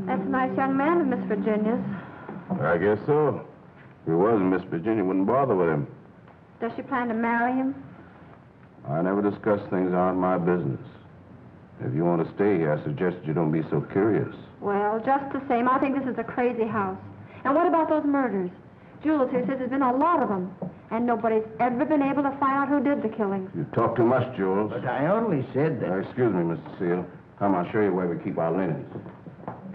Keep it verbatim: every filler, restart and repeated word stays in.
That's a nice young man of Miss Virginia's. I guess so. If he wasn't, Miss Virginia wouldn't bother with him. Does she plan to marry him? I never discuss things that aren't my business. If you want to stay here, I suggest you don't be so curious. Well, just the same, I think this is a crazy house. And what about those murders? Jules here says there's been a lot of them. And nobody's ever been able to find out who did the killing. You talk too much, Jules. But I only said Uh, that... excuse me, Mister Seal. Come, I'll show you where we keep our linens.